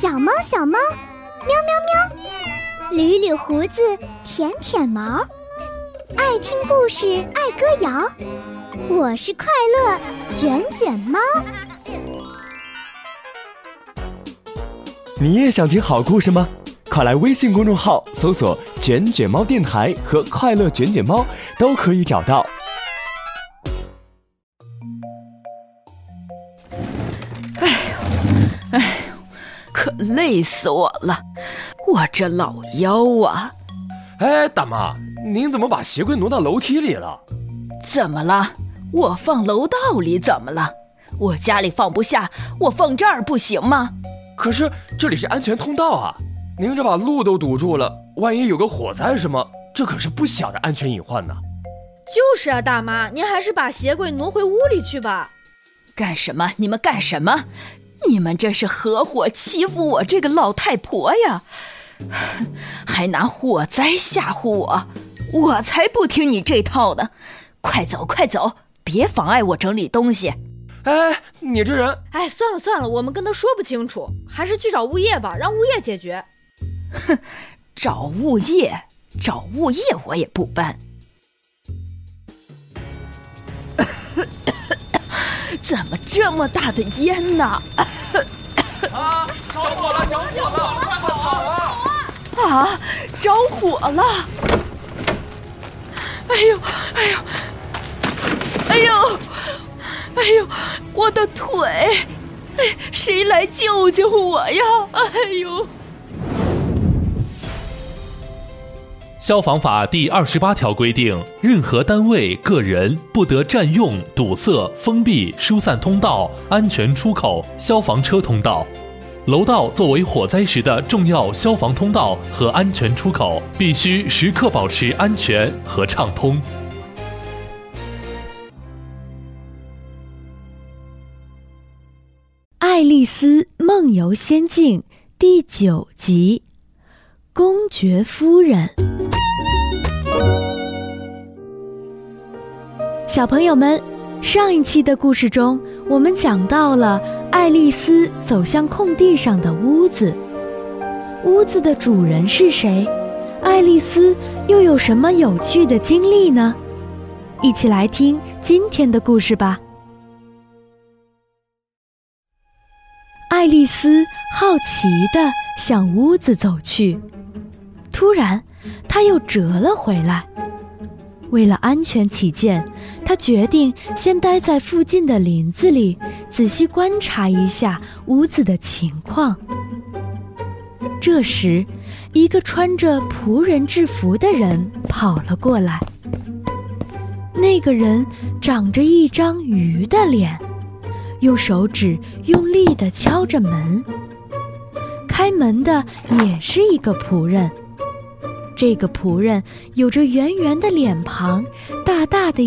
小猫小猫，喵喵喵，捋捋胡子，舔舔毛，爱听故事，爱歌谣，我是快乐卷卷猫。 你也想听好故事吗？快来微信公众号搜索卷卷猫电台和快乐卷卷猫，都可以找到。 哎呦，可累死我了，我这老腰啊！ 哎，大妈，您怎么把鞋柜挪到楼梯里了？ 怎么了？我放楼道里怎么了？我家里放不下，我放这儿不行吗？ 可是这里是安全通道啊，您这把路都堵住了，万一有个火灾什么，这可是不小的安全隐患呢。 就是啊，大妈，您还是把鞋柜挪回屋里去吧。 干什么？你们干什么？你们这是合伙欺负我这个老太婆呀，还拿火灾吓唬我，我才不听你这套呢！快走快走，别妨碍我整理东西。 哎，你这人…… 哎，算了，我们跟他说不清楚，还是去找物业吧，让物业解决。 哼，找物业我也不搬。怎么这么大的烟呢？ 啊！着火了！快跑啊！ 啊！着火了！哎呦！我的腿！谁来救救我呀？哎呦！ 消防法第28条规定，任何单位、个人不得占用、堵塞、封闭、疏散通道、安全出口、消防车通道。楼道作为火灾时的重要消防通道和安全出口，必须时刻保持安全和畅通。 爱丽丝梦游仙境第9集，公爵夫人。小朋友们，上一期的故事中，我们讲到了爱丽丝走向空地上的屋子。屋子的主人是谁？爱丽丝又有什么有趣的经历呢？一起来听今天的故事吧。爱丽丝好奇地向屋子走去，突然，她又折了回来。为了安全起见，她决定先待在附近的林子里，仔细观察一下屋子的情况。这时，一个穿着仆人制服的人跑了过来。那个人长着一张鱼的脸，用手指用力地敲着门。开门的也是一个仆人。这个仆人有着圆圆的脸庞，大大的